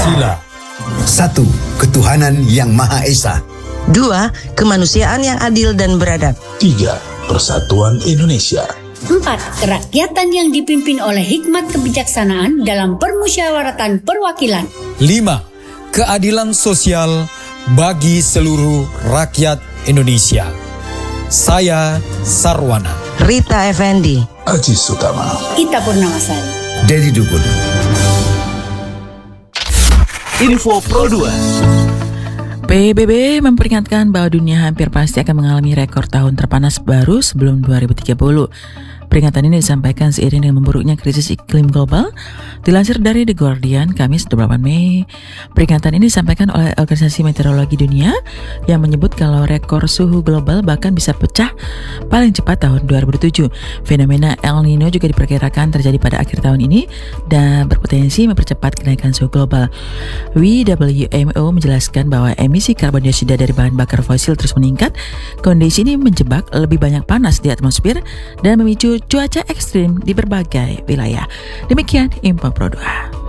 Pancasila. 1. Ketuhanan Yang Maha Esa. 2. Kemanusiaan yang adil dan beradab. 3. Persatuan Indonesia. 4. Kerakyatan yang dipimpin oleh hikmat kebijaksanaan dalam permusyawaratan perwakilan. 5. Keadilan sosial bagi seluruh rakyat Indonesia. Saya Sarwana. Rita Effendi. Aji Sutama. Ita Purnamasari. Dedi Dukun. Info Pro 2. PBB memperingatkan bahwa dunia hampir pasti akan mengalami rekor tahun terpanas baru sebelum 2030. Peringatan ini disampaikan seiring dengan memburuknya krisis iklim global. Dilansir dari The Guardian, Kamis 28 Mei, peringatan ini disampaikan oleh Organisasi Meteorologi Dunia yang menyebut kalau rekor suhu global bahkan bisa pecah paling cepat tahun 2007. Fenomena El Nino juga diperkirakan terjadi pada akhir tahun ini dan berpotensi mempercepat kenaikan suhu global. WWMO menjelaskan bahwa emisi karbon dioksida dari bahan bakar fosil terus meningkat. Kondisi ini menjebak lebih banyak panas di atmosfer dan memicu cuaca ekstrim di berbagai wilayah. Demikian Info Pro 2.